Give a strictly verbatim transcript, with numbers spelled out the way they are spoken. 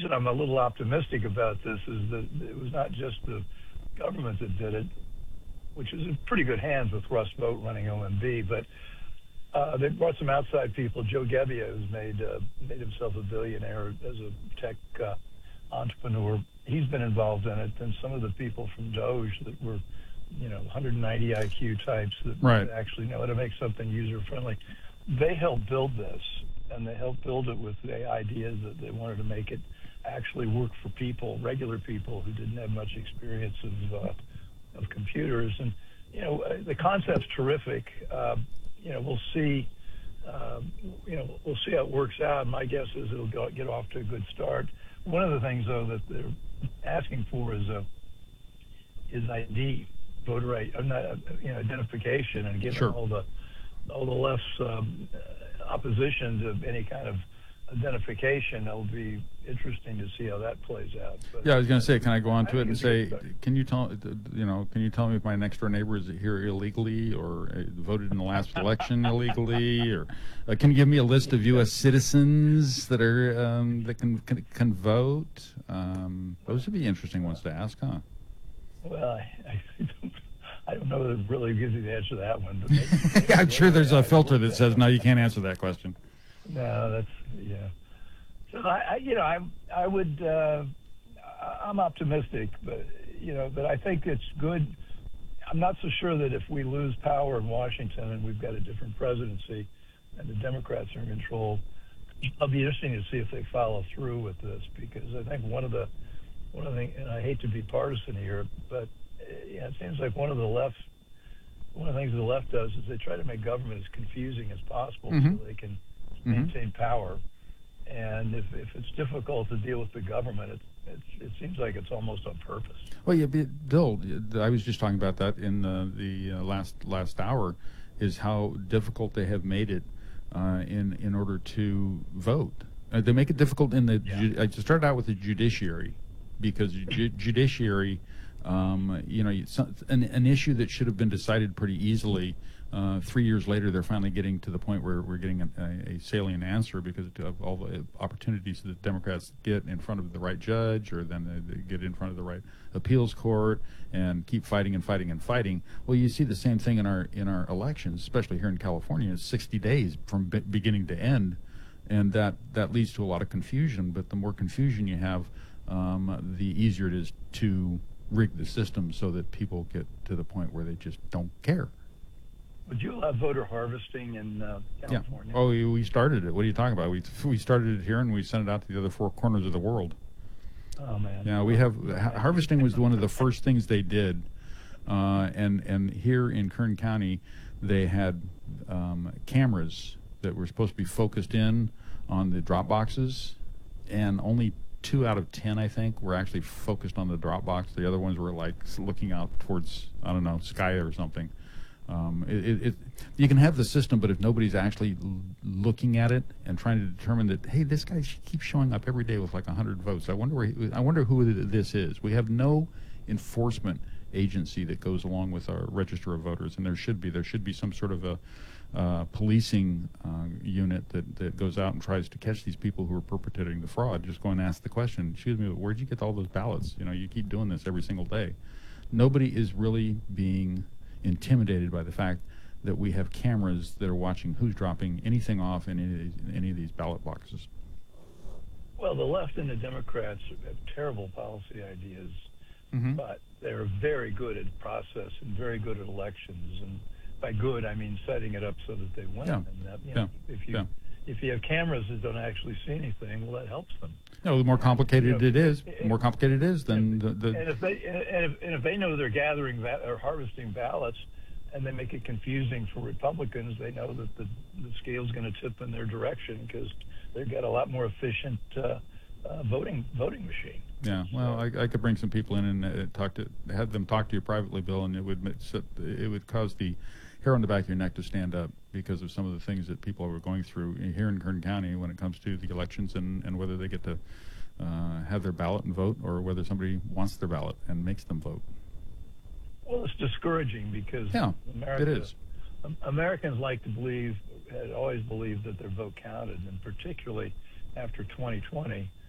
reason I'm a little optimistic about this is that it was not just the government that did it, which is in pretty good hands with Russ Vogt running O M B, but uh, they brought some outside people. Joe Gebbia, who's made uh, made himself a billionaire as a tech uh, entrepreneur, he's been involved in it. And some of the people from Doge that were, you know, one hundred ninety I Q types that right. actually know how to make something user-friendly, they helped build this, and they helped build it with the ideas that they wanted to make it actually work for people, regular people who didn't have much experience of uh, of computers. And, you know, uh, the concept's terrific. Uh, you know, we'll see, uh, you know, we'll see how it works out. My guess is it'll go, get off to a good start. One of the things, though, that they're asking for is a is I D, voter I D, not, you know, identification, and given sure. all the all the left's um, opposition to any kind of identification, it'll be interesting to see how that plays out. But yeah, I was going to say, can I go on to I it and say, good. can you tell, you know, can you tell me if my next door neighbor is here illegally or uh, voted in the last election illegally, or uh, can you give me a list of U S citizens that are um, that can, can can vote? Um, those would be interesting ones to ask, huh? Well, I, I don't. I don't know that it really gives you the answer to that one. But maybe, yeah, I'm sure there's a filter that says, no, you can't answer that question. No, that's, yeah. So, I, I you know, I I would, uh, I'm optimistic, but, you know, but I think it's good. I'm not so sure that if we lose power in Washington and we've got a different presidency and the Democrats are in control, it'll be interesting to see if they follow through with this, because I think one of the, one of the, and I hate to be partisan here, but yeah, it seems like one of the left, one of the things the left does is they try to make government as confusing as possible mm-hmm. so they can mm-hmm. maintain power. And if, if it's difficult to deal with the government, it, it, it seems like it's almost on purpose. Well, yeah, Bill, I was just talking about that in uh, the uh, last last hour, is how difficult they have made it uh, in in order to vote. Uh, they make it difficult in the. Yeah. Ju- I started out with the judiciary, because ju- judiciary. Um, you know, an, an issue that should have been decided pretty easily. Uh, three years later, they're finally getting to the point where we're getting a, a, a salient answer because of all the opportunities that Democrats get in front of the right judge, or then they, they get in front of the right appeals court and keep fighting and fighting and fighting. Well, you see the same thing in our in our elections, especially here in California. It's sixty days from be- beginning to end, and that that leads to a lot of confusion. But the more confusion you have, um, the easier it is to rig the system so that people get to the point where they just don't care. Would you allow voter harvesting in uh, California? Yeah. Oh, we, we started it. What are you talking about? We we started it here and we sent it out to the other four corners of the world. Oh man. Yeah, we have ha- harvesting was one of the first things they did, uh, and and here in Kern County, they had um, cameras that were supposed to be focused in on the drop boxes, and only two out of ten, I think, were actually focused on the drop box. The other ones were like looking out towards, I don't know, sky or something. Um, it, it, it, you can have the system, but if nobody's actually l- looking at it and trying to determine that, hey, this guy sh- keeps showing up every day with like one hundred votes. I wonder where he, I wonder who this is. We have no enforcement agency that goes along with our register of voters, and there should be. There should be some sort of a uh, policing uh, unit that, that goes out and tries to catch these people who are perpetrating the fraud. Just go and ask the question, excuse me, where'd you get all those ballots? You know, you keep doing this every single day. Nobody is really being intimidated by the fact that we have cameras that are watching who's dropping anything off in any of these, any of these ballot boxes. Well, the left and the Democrats have terrible policy ideas, mm-hmm. but they're very good at process and very good at elections. And by good, I mean setting it up so that they win. Yeah. And that, you know, yeah. if you yeah. if you have cameras that don't actually see anything, well, that helps them. No, the more complicated you know, it is, it, the more complicated it is, then the, the and if they and if, and if they know they're gathering va- or harvesting ballots, and they make it confusing for Republicans, they know that the the scale's going to tip in their direction because they've got a lot more efficient uh, uh, voting voting machine. Yeah, well, I, I could bring some people in and uh, talk to have them talk to you privately, Bill, and it would it would cause the hair on the back of your neck to stand up because of some of the things that people are going through here in Kern County when it comes to the elections and, and whether they get to uh, have their ballot and vote, or whether somebody wants their ballot and makes them vote. Well, it's discouraging because yeah, America, it is. Americans like to believe, had always believed that their vote counted, and particularly after twenty twenty,